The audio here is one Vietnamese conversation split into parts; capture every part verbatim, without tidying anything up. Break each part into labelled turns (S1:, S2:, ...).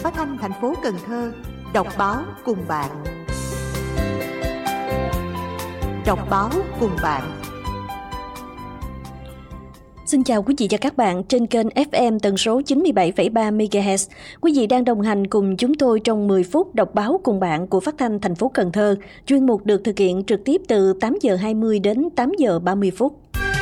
S1: Phát thanh thành phố Cần Thơ, đọc báo cùng bạn. Đọc báo cùng bạn.
S2: Xin chào quý vị và các bạn trên kênh ép em tần số chín mươi bảy phẩy ba mê ga héc. Quý vị đang đồng hành cùng chúng tôi trong mười phút đọc báo cùng bạn của Phát thanh thành phố Cần Thơ. Chuyên mục được thực hiện trực tiếp từ tám giờ hai mươi đến tám giờ ba mươi phút.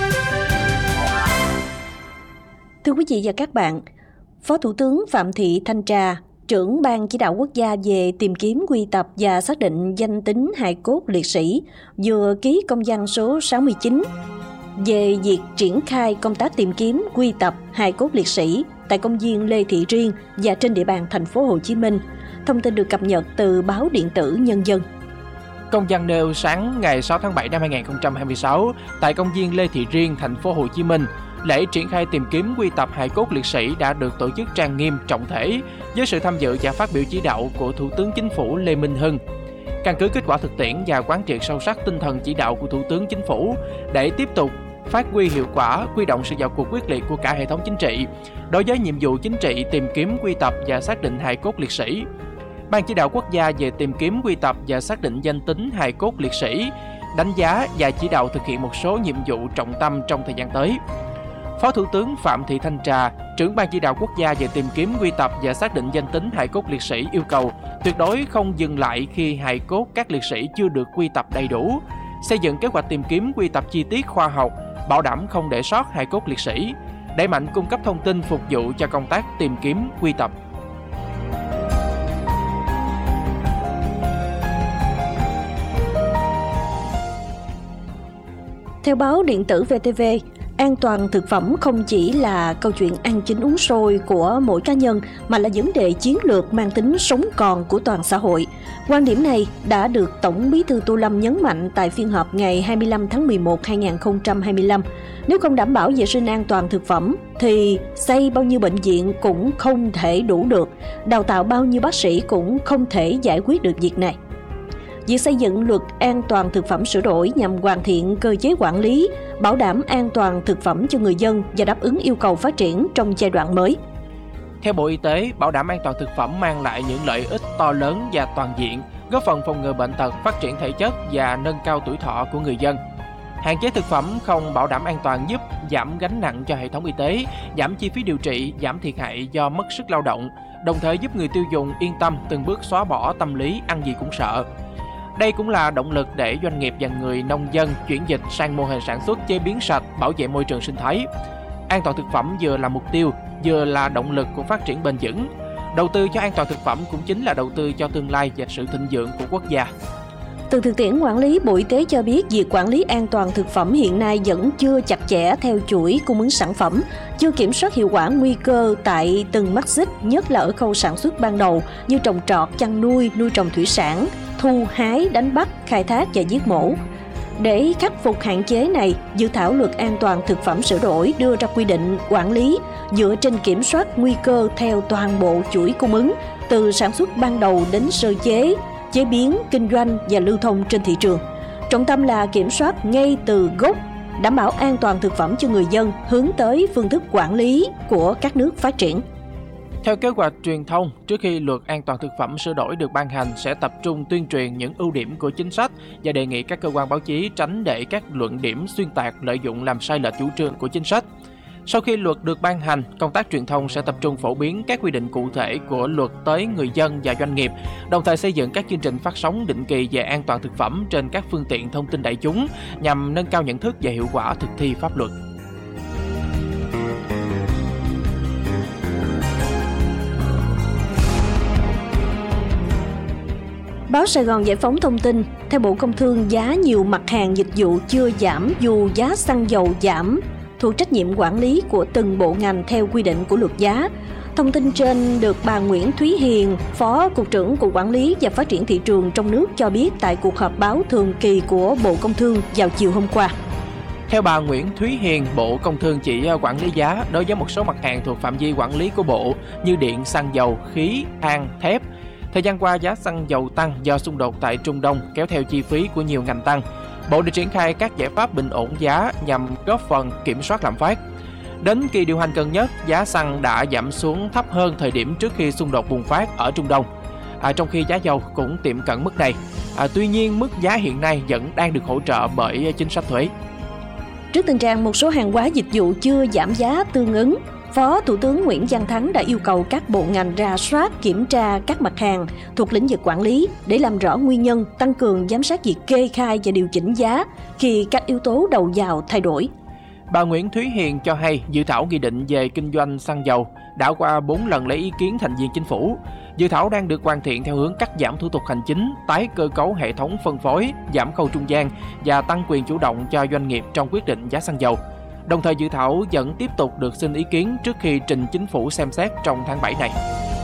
S2: Thưa quý vị và các bạn, Phó Thủ tướng Phạm Thị Thanh Trà, trưởng Ban Chỉ đạo Quốc gia về tìm kiếm, quy tập và xác định danh tính hài cốt liệt sĩ vừa ký công văn số sáu mươi chín về việc triển khai công tác tìm kiếm, quy tập hài cốt liệt sĩ tại công viên Lê Thị Riêng và trên địa bàn thành phố Hồ Chí Minh. Thông tin được cập nhật từ báo điện tử Nhân dân.
S3: Công văn nêu sáng ngày sáu tháng bảy năm hai nghìn không trăm hai mươi sáu tại công viên Lê Thị Riêng, thành phố Hồ Chí Minh, lễ triển khai tìm kiếm, quy tập hài cốt liệt sĩ đã được tổ chức trang nghiêm, trọng thể với sự tham dự và phát biểu chỉ đạo của Thủ tướng Chính phủ Lê Minh Hưng. Căn cứ kết quả thực tiễn và quán triệt sâu sắc tinh thần chỉ đạo của Thủ tướng Chính phủ để tiếp tục phát huy hiệu quả, huy động sự vào cuộc quyết liệt của cả hệ thống chính trị đối với nhiệm vụ chính trị tìm kiếm, quy tập và xác định hài cốt liệt sĩ. Ban Chỉ đạo Quốc gia về tìm kiếm, quy tập và xác định danh tính hài cốt liệt sĩ đánh giá và chỉ đạo thực hiện một số nhiệm vụ trọng tâm trong thời gian tới. Phó Thủ tướng Phạm Thị Thanh Trà, trưởng Ban Chỉ đạo Quốc gia về tìm kiếm, quy tập và xác định danh tính hài cốt liệt sĩ yêu cầu tuyệt đối không dừng lại khi hài cốt các liệt sĩ chưa được quy tập đầy đủ, xây dựng kế hoạch tìm kiếm, quy tập chi tiết, khoa học, bảo đảm không để sót hài cốt liệt sĩ, đẩy mạnh cung cấp thông tin phục vụ cho công tác tìm kiếm, quy tập.
S2: Theo báo điện tử vê tê vê, an toàn thực phẩm không chỉ là câu chuyện ăn chín uống sôi của mỗi cá nhân mà là vấn đề chiến lược mang tính sống còn của toàn xã hội. Quan điểm này đã được Tổng Bí thư Tô Lâm nhấn mạnh tại phiên họp ngày hai mươi lăm tháng mười một năm hai nghìn không trăm hai mươi lăm. Nếu không đảm bảo vệ sinh an toàn thực phẩm thì xây bao nhiêu bệnh viện cũng không thể đủ được, đào tạo bao nhiêu bác sĩ cũng không thể giải quyết được việc này. Việc xây dựng luật an toàn thực phẩm sửa đổi nhằm hoàn thiện cơ chế quản lý, bảo đảm an toàn thực phẩm cho người dân và đáp ứng yêu cầu phát triển trong giai đoạn mới.
S3: Theo Bộ Y tế, bảo đảm an toàn thực phẩm mang lại những lợi ích to lớn và toàn diện, góp phần phòng ngừa bệnh tật, phát triển thể chất và nâng cao tuổi thọ của người dân. Hạn chế thực phẩm không bảo đảm an toàn giúp giảm gánh nặng cho hệ thống y tế, giảm chi phí điều trị, giảm thiệt hại do mất sức lao động, đồng thời giúp người tiêu dùng yên tâm từng bước xóa bỏ tâm lý ăn gì cũng sợ. Đây cũng là động lực để doanh nghiệp và người nông dân chuyển dịch sang mô hình sản xuất chế biến sạch, bảo vệ môi trường sinh thái. An toàn thực phẩm vừa là mục tiêu, vừa là động lực của phát triển bền vững. Đầu tư cho an toàn thực phẩm cũng chính là đầu tư cho tương lai và sự thịnh vượng của quốc gia.
S2: Từ thực tiễn quản lý, Bộ Y tế cho biết việc quản lý an toàn thực phẩm hiện nay vẫn chưa chặt chẽ theo chuỗi cung ứng sản phẩm, chưa kiểm soát hiệu quả nguy cơ tại từng mắt xích, nhất là ở khâu sản xuất ban đầu như trồng trọt, chăn nuôi, nuôi trồng thủy sản, thu hái, đánh bắt, khai thác và giết mổ. Để khắc phục hạn chế này, dự thảo luật an toàn thực phẩm sửa đổi đưa ra quy định quản lý dựa trên kiểm soát nguy cơ theo toàn bộ chuỗi cung ứng, từ sản xuất ban đầu đến sơ chế, chế biến, kinh doanh và lưu thông trên thị trường. Trọng tâm là kiểm soát ngay từ gốc, đảm bảo an toàn thực phẩm cho người dân, hướng tới phương thức quản lý của các nước phát triển.
S3: Theo kế hoạch truyền thông, trước khi luật an toàn thực phẩm sửa đổi được ban hành sẽ tập trung tuyên truyền những ưu điểm của chính sách và đề nghị các cơ quan báo chí tránh để các luận điểm xuyên tạc lợi dụng làm sai lệch chủ trương của chính sách. Sau khi luật được ban hành, công tác truyền thông sẽ tập trung phổ biến các quy định cụ thể của luật tới người dân và doanh nghiệp, đồng thời xây dựng các chương trình phát sóng định kỳ về an toàn thực phẩm trên các phương tiện thông tin đại chúng nhằm nâng cao nhận thức và hiệu quả thực thi pháp luật.
S2: Báo Sài Gòn Giải phóng thông tin, theo Bộ Công Thương, giá nhiều mặt hàng dịch vụ chưa giảm dù giá xăng dầu giảm, thuộc trách nhiệm quản lý của từng bộ ngành theo quy định của luật giá. Thông tin trên được bà Nguyễn Thúy Hiền, Phó Cục trưởng Cục Quản lý và Phát triển Thị trường trong nước cho biết tại cuộc họp báo thường kỳ của Bộ Công Thương vào chiều hôm qua.
S3: Theo bà Nguyễn Thúy Hiền, Bộ Công Thương chỉ quản lý giá đối với một số mặt hàng thuộc phạm vi quản lý của Bộ như điện, xăng dầu, khí, than, thép. Thời gian qua, giá xăng dầu tăng do xung đột tại Trung Đông kéo theo chi phí của nhiều ngành tăng. Bộ đã triển khai các giải pháp bình ổn giá nhằm góp phần kiểm soát lạm phát. Đến kỳ điều hành gần nhất, giá xăng đã giảm xuống thấp hơn thời điểm trước khi xung đột bùng phát ở Trung Đông, à, trong khi giá dầu cũng tiệm cận mức này. À, tuy nhiên, mức giá hiện nay vẫn đang được hỗ trợ bởi chính sách thuế.
S2: Trước tình trạng một số hàng hóa dịch vụ chưa giảm giá tương ứng, Phó Thủ tướng Nguyễn Văn Thắng đã yêu cầu các bộ ngành rà soát, kiểm tra các mặt hàng thuộc lĩnh vực quản lý để làm rõ nguyên nhân, tăng cường giám sát việc kê khai và điều chỉnh giá khi các yếu tố đầu vào thay đổi.
S3: Bà Nguyễn Thúy Hiền cho hay dự thảo nghị định về kinh doanh xăng dầu đã qua bốn lần lấy ý kiến thành viên chính phủ. Dự thảo đang được hoàn thiện theo hướng cắt giảm thủ tục hành chính, tái cơ cấu hệ thống phân phối, giảm khâu trung gian và tăng quyền chủ động cho doanh nghiệp trong quyết định giá xăng dầu. Đồng thời dự thảo vẫn tiếp tục được xin ý kiến trước khi trình chính phủ xem xét trong tháng bảy này.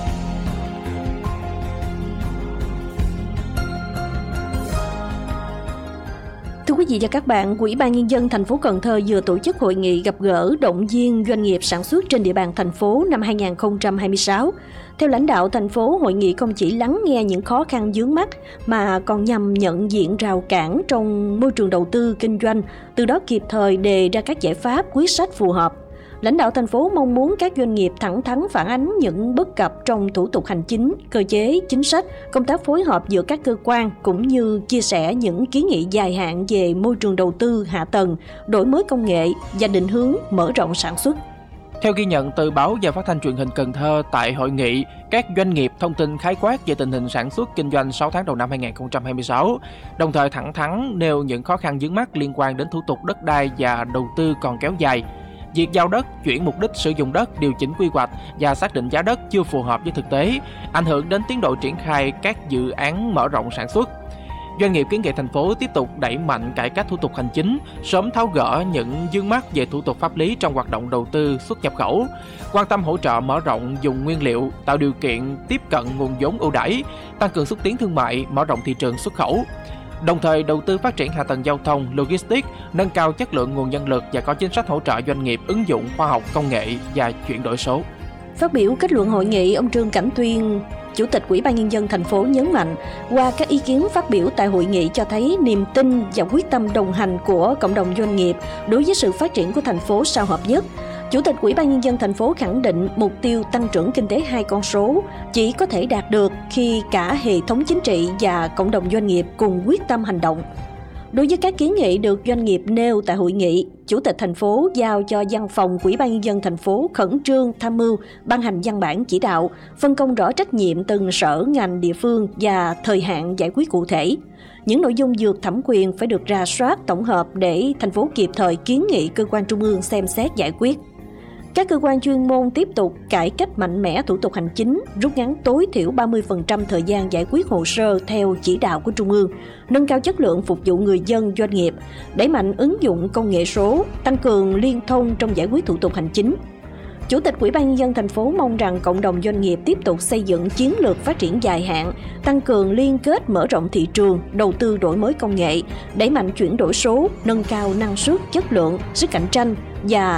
S2: Thưa quý vị và các bạn, Ủy ban Nhân dân thành phố Cần Thơ vừa tổ chức hội nghị gặp gỡ động viên doanh nghiệp sản xuất trên địa bàn thành phố năm hai nghìn không trăm hai mươi sáu. Theo lãnh đạo thành phố, hội nghị không chỉ lắng nghe những khó khăn vướng mắc mà còn nhằm nhận diện rào cản trong môi trường đầu tư kinh doanh, từ đó kịp thời đề ra các giải pháp, quyết sách phù hợp. Lãnh đạo thành phố mong muốn các doanh nghiệp thẳng thắn phản ánh những bất cập trong thủ tục hành chính, cơ chế, chính sách, công tác phối hợp giữa các cơ quan cũng như chia sẻ những kiến nghị dài hạn về môi trường đầu tư, hạ tầng, đổi mới công nghệ và định hướng mở rộng sản xuất.
S3: Theo ghi nhận từ báo và phát thanh truyền hình Cần Thơ, tại hội nghị, các doanh nghiệp thông tin khái quát về tình hình sản xuất kinh doanh sáu tháng đầu năm hai nghìn không trăm hai mươi sáu, đồng thời thẳng thắn nêu những khó khăn vướng mắc liên quan đến thủ tục đất đai và đầu tư còn kéo dài. Việc giao đất, chuyển mục đích sử dụng đất, điều chỉnh quy hoạch và xác định giá đất chưa phù hợp với thực tế, ảnh hưởng đến tiến độ triển khai các dự án mở rộng sản xuất. Doanh nghiệp kiến nghị thành phố tiếp tục đẩy mạnh cải cách thủ tục hành chính, sớm tháo gỡ những vướng mắc về thủ tục pháp lý trong hoạt động đầu tư xuất nhập khẩu, quan tâm hỗ trợ mở rộng vùng nguyên liệu, tạo điều kiện tiếp cận nguồn vốn ưu đãi, tăng cường xúc tiến thương mại, mở rộng thị trường xuất khẩu. Đồng thời đầu tư phát triển hạ tầng giao thông, logistics, nâng cao chất lượng nguồn nhân lực và có chính sách hỗ trợ doanh nghiệp ứng dụng khoa học công nghệ và chuyển đổi số.
S2: Phát biểu kết luận hội nghị, ông Trương Cảnh Tuyên, Chủ tịch Ủy ban Nhân dân thành phố nhấn mạnh, qua các ý kiến phát biểu tại hội nghị cho thấy niềm tin và quyết tâm đồng hành của cộng đồng doanh nghiệp đối với sự phát triển của thành phố sau hợp nhất. Chủ tịch Ủy ban Nhân dân thành phố khẳng định mục tiêu tăng trưởng kinh tế hai con số chỉ có thể đạt được khi cả hệ thống chính trị và cộng đồng doanh nghiệp cùng quyết tâm hành động. Đối với các kiến nghị được doanh nghiệp nêu tại hội nghị, Chủ tịch thành phố giao cho Văn phòng Ủy ban Nhân dân thành phố khẩn trương tham mưu, ban hành văn bản chỉ đạo, phân công rõ trách nhiệm từng sở ngành địa phương và thời hạn giải quyết cụ thể. Những nội dung vượt thẩm quyền phải được rà soát tổng hợp để thành phố kịp thời kiến nghị cơ quan trung ương xem xét giải quyết. Các cơ quan chuyên môn tiếp tục cải cách mạnh mẽ thủ tục hành chính, rút ngắn tối thiểu ba mươi phần trăm thời gian giải quyết hồ sơ theo chỉ đạo của Trung ương, nâng cao chất lượng phục vụ người dân doanh nghiệp, đẩy mạnh ứng dụng công nghệ số, tăng cường liên thông trong giải quyết thủ tục hành chính. Chủ tịch Ủy ban Nhân dân thành phố mong rằng cộng đồng doanh nghiệp tiếp tục xây dựng chiến lược phát triển dài hạn, tăng cường liên kết mở rộng thị trường, đầu tư đổi mới công nghệ, đẩy mạnh chuyển đổi số, nâng cao năng suất, chất lượng, sức cạnh tranh và